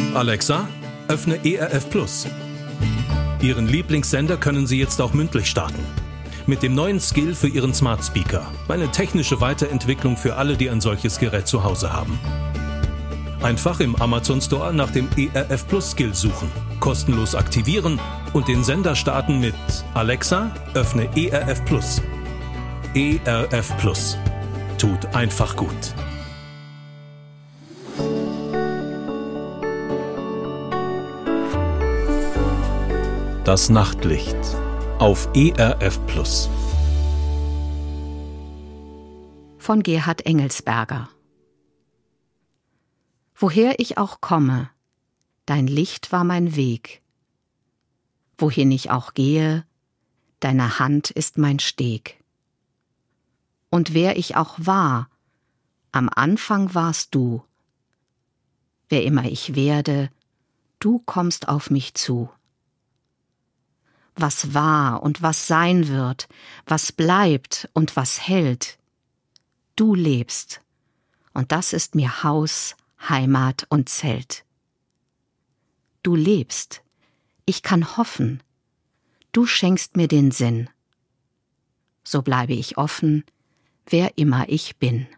Alexa, öffne ERF Plus. Ihren Lieblingssender können Sie jetzt auch mündlich starten. Mit dem neuen Skill für Ihren Smart Speaker. Eine technische Weiterentwicklung für alle, die ein solches Gerät zu Hause haben. Einfach im Amazon Store nach dem ERF Plus Skill suchen, kostenlos aktivieren und den Sender starten mit Alexa, öffne ERF Plus. ERF Plus. Tut einfach gut. Das Nachtlicht auf ERF Plus. Von Gerhard Engelsberger. Woher ich auch komme, dein Licht war mein Weg. Wohin ich auch gehe, deine Hand ist mein Steg. Und wer ich auch war, am Anfang warst du. Wer immer ich werde, du kommst auf mich zu. Was war und was sein wird, was bleibt und was hält, du lebst, und das ist mir Haus, Heimat und Zelt. Du lebst, ich kann hoffen, du schenkst mir den Sinn. So bleibe ich offen, wer immer ich bin.